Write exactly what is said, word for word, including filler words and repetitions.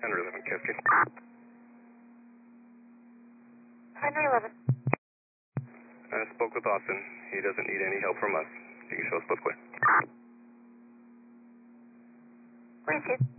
Henry eleven, Cascade. Henry eleven. I spoke with Austin. He doesn't need any help from us. You can show us both way. Please,